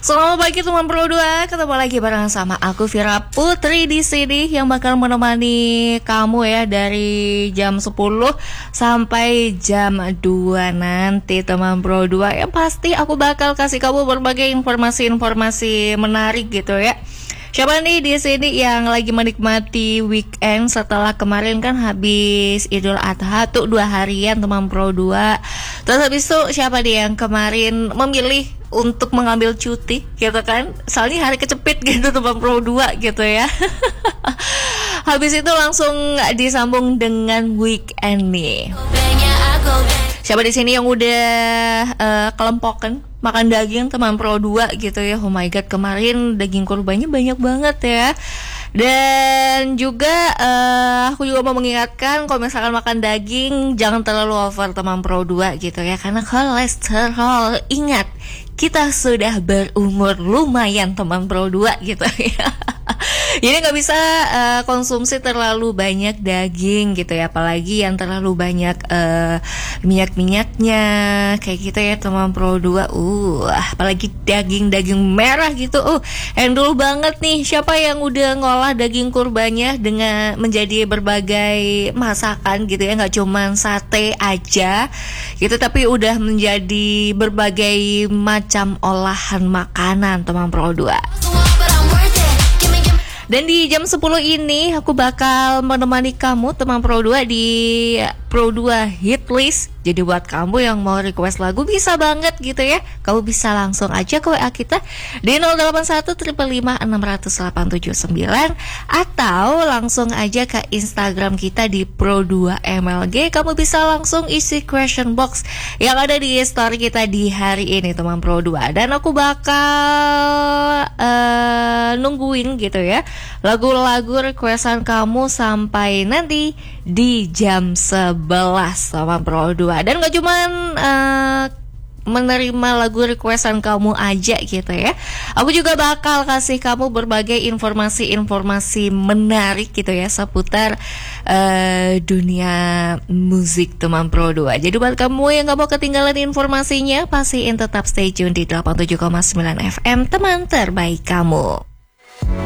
Selamat pagi teman Pro 2, ketemu lagi bareng sama aku Vira Putri di sini yang bakal menemani kamu ya dari jam 10 sampai jam 2 nanti teman Pro 2. Yang pasti aku bakal kasih kamu berbagai informasi-informasi menarik gitu ya. Siapa nih di sini yang lagi menikmati weekend setelah kemarin kan habis Idul Adha tuh 2 harian teman Pro 2. Terus habis itu siapa nih yang kemarin memilih untuk mengambil cuti gitu kan, soalnya hari kecepit gitu teman Pro 2 gitu ya. Habis itu langsung disambung dengan weekend nih. Siapa di sini yang udah kelempokan makan daging teman Pro 2 gitu ya. Oh my god, kemarin daging kurbannya banyak banget ya. Dan juga aku juga mau mengingatkan kalau misalkan makan daging jangan terlalu over teman Pro 2 gitu ya, karena kolesterol. Ingat, kita sudah berumur lumayan teman Pro 2 gitu ya. Jadi gak bisa konsumsi terlalu banyak daging gitu ya, apalagi yang terlalu banyak minyak-minyaknya kayak gitu ya teman Pro 2. Apalagi daging merah gitu. Endul banget nih. Siapa yang udah ngolah daging kurbannya dengan menjadi berbagai masakan gitu ya, gak cuman sate aja gitu, tapi udah menjadi berbagai macam olahan makanan teman Pro 2. Dan di jam 10 ini aku bakal menemani kamu teman Pro 2 di Pro 2 Hit List. Jadi buat kamu yang mau request lagu bisa banget gitu ya. Kamu bisa langsung aja ke WA kita di 0815556879 atau langsung aja ke Instagram kita di Pro 2 MLG. Kamu bisa langsung isi question box yang ada di story kita di hari ini teman Pro 2. Dan aku bakal nungguin gitu ya lagu-lagu requestan kamu sampai nanti di jam 11 sama Pro 2. Dan gak cuman menerima lagu requestan kamu aja gitu ya, aku juga bakal kasih kamu berbagai informasi-informasi menarik gitu ya seputar dunia musik teman Pro 2. Jadi buat kamu yang gak mau ketinggalan informasinya, pastiin tetap stay tune di 87,9 FM teman terbaik kamu.